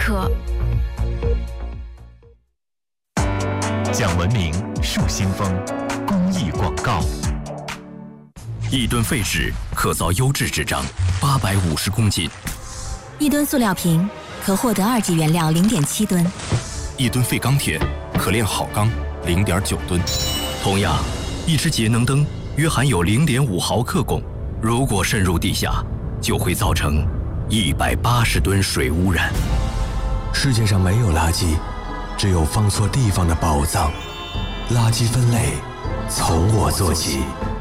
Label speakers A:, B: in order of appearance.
A: 可。
B: 讲文明树新风，公益广告。
C: 1吨废纸可造优质纸张850公斤
D: ，1吨塑料瓶可获得2级原料0.7吨
C: ，1吨废钢铁可炼好钢0.9吨。同样，一只节能灯约含有0.5毫克汞，如果渗入地下，就会造成180吨水污染。
E: 世界上没有垃圾，只有放错地方的宝藏。垃圾分类从我做起。